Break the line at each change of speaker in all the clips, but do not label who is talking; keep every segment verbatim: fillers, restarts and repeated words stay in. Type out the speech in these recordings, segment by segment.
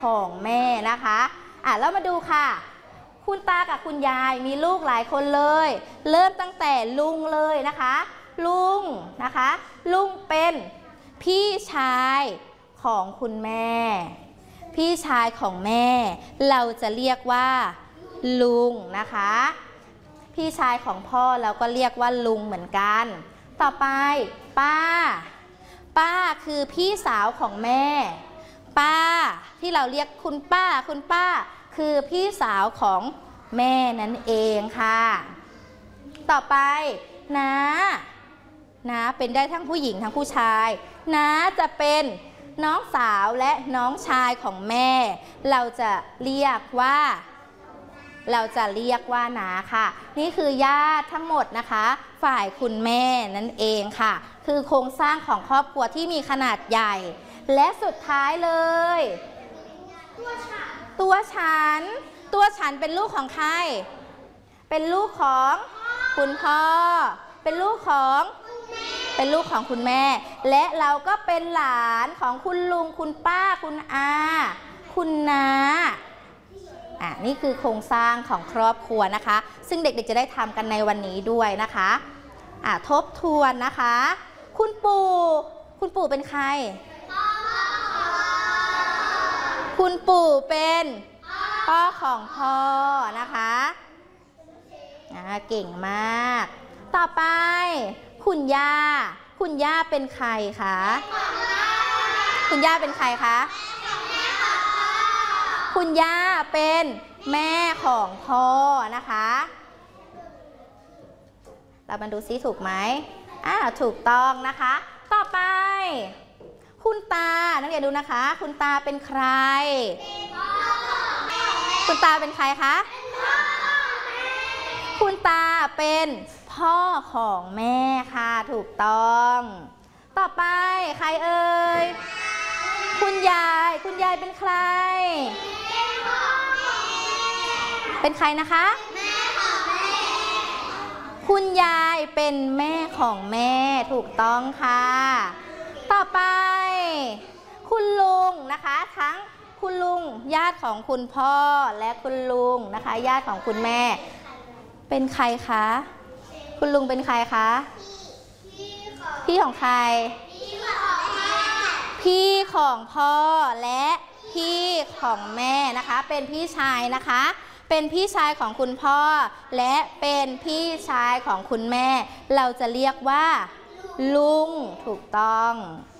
ของแม่นะคะอ่ะแล้วมาดูค่ะคุณตากับคุณยายมีลูกหลายคนเลยเริ่มตั้งแต่ลุงเลยนะคะลุงนะคะลุงเป็นพี่ชายของคุณแม่พี่ชายของแม่เราจะเรียกว่าลุงนะคะพี่ชายของพ่อเราก็เรียกว่าลุงเหมือนกันต่อไปป้าป้าคือพี่สาวของแม่ป้าที่เราเรียกคุณป้าคุณป้าคือพี่สาวของแม่นั่นเองค่ะต่อไปน้าน้าเป็นได้ทั้งผู้หญิงทั้งผู้ชายน้าจะเป็นน้องสาวและน้องชายของแม่เราจะเรียกว่าเราจะเรียกว่าน้าค่ะนี่คือญาติทั้งหมดนะคะฝ่ายคุณแม่นั่นเองค่ะคือโครงสร้างของครอบครัวที่มีขนาดใหญ่และสุดท้ายเลยตัวฉันตัวฉันเป็นลูกของใครเป็นลูกของคุณพ่อเป็นลูกของเป็นลูกของคุณแม่และเราก็เป็นหลานของคุณลุงคุณป้าคุณอาคุณน้าอ่ะนี่คือโครงสร้างของครอบครัวนะคะซึ่งเด็กๆจะได้ทำกันในวันนี้ด้วยนะคะอ่ะทบทวนนะคะคุณปู่คุณปู่เป็นใครคุณปู่เป็นพ่อของพ่อนะคะเก่งมากต่อไปคุณย่าคุณย่าเป็นใครคะคุณย่าเป็นใครคะคุณย่าเป็นแม่ของพ่อนะคะเรามาดูซิถูกไหมอ่าถูกต้องนะคะต่อไปคุณตานักเรียนดูนะคะคุณตาเป็นใครคุณตาเป็นใครคะคุณตาเป็นพ่อของแม่ค่ะถูกต้องต่อไปใครเอ่ยคุณยายคุณยายเป็นใครเป็นใครนะคะคุณยายเป็นแม่ของแม่ถูกต้องค่ะต่อไปคุณลุงนะคะทั้งคุณลุงญาติของคุณพ่อและคุณลุงนะคะญาติของคุณแม่เป็นใครคะคุณลุงเป็นใครคะพี่ของใครพี่ของพ่อและพี่ของแม่นะคะเป็นพี่ชายนะคะเป็นพี่ชายของคุณพ่อและเป็นพี่ชายของคุณแม่เราจะเรียกว่าลุงถูกต้อง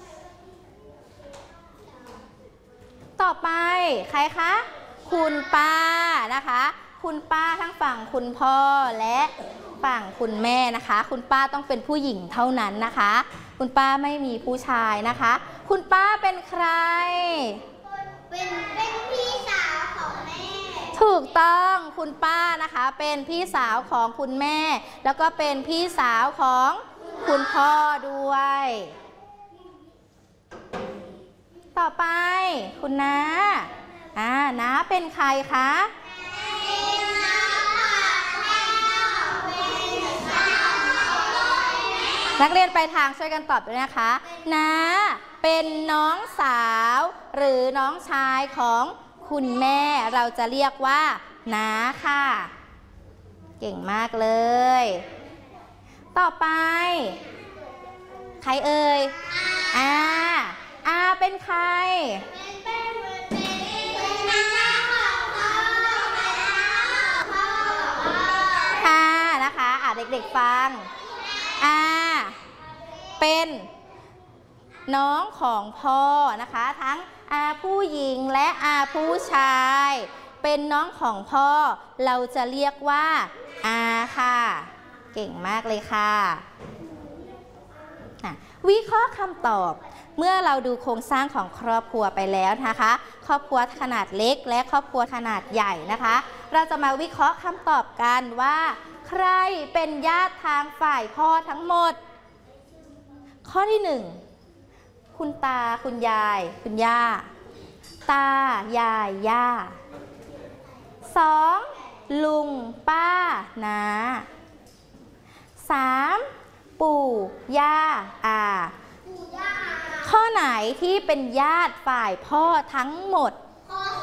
ต่อไปใครคะคุณป้านะคะคุณป้าทั้งฝั่งคุณพ่อและฝั่งคุณแม่นะคะคุณป้าต้องเป็นผู้หญิงเท่านั้นนะคะคุณป้าไม่มีผู้ชายนะคะคุณป้าเป็นใครเป็นเป็นพี่สาวของแม่ถูกต้องคุณป้านะคะเป็นพี่สาวของคุณแม่แล้วก็เป็นพี่สาวของคุณพ่อด้วยต่อไปคุณน้าอ่าน้าเป็นใครคะนักเรียนไปทางช่วยกันตอบด้วยนะคะน้าเป็นน้องสาวหรือน้องชายของคุณแม่เราจะเรียกว่าน้าค่ะเก่งมากเลยต่อไปใครเอ่ยอาอาเป็นใครค่ะนะคะอ่ะเด็กๆฟังอาเป็นน้องของพ่อนะคะทั้งอาผู้หญิงและอาผู้ชายเป็นน้องของพ่อเราจะเรียกว่าอาค่ะเก่งมากเลยค่ะวิเคราะห์คำตอบเมื่อเราดูโครงสร้างของครอบครัวไปแล้วนะคะครอบครัวขนาดเล็กและครอบครัวขนาดใหญ่นะคะเราจะมาวิเคราะห์คำตอบกันว่าใครเป็นญาติทางฝ่ายพ่อทั้งหมดข้อที่หนึ่งคุณตาคุณยายคุณย่าตายายย่าสองลุงป้าน้าสามปู่ย่าอาข้อไหนที่เป็นญาติฝ่ายพ่อทั้งหมด